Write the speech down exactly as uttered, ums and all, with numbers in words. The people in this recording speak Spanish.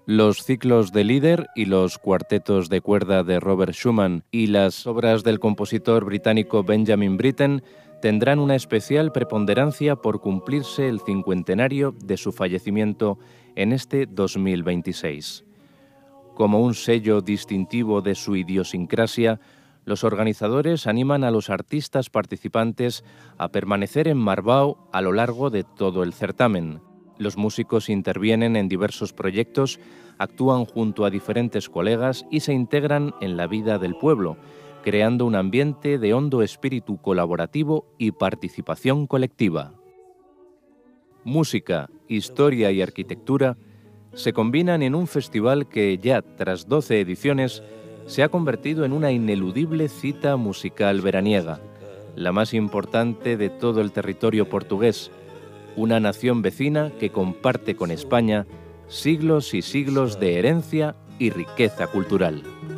Los ciclos de Lieder y los cuartetos de cuerda de Robert Schumann y las obras del compositor británico Benjamin Britten tendrán una especial preponderancia por cumplirse el cincuentenario de su fallecimiento en este dos mil veintiséis. Como un sello distintivo de su idiosincrasia, los organizadores animan a los artistas participantes a permanecer en Marbao a lo largo de todo el certamen. Los músicos intervienen en diversos proyectos, actúan junto a diferentes colegas y se integran en la vida del pueblo, creando un ambiente de hondo espíritu colaborativo y participación colectiva. Música, historia y arquitectura se combinan en un festival que ya tras doce ediciones se ha convertido en una ineludible cita musical veraniega, la más importante de todo el territorio portugués, una nación vecina que comparte con España siglos y siglos de herencia y riqueza cultural.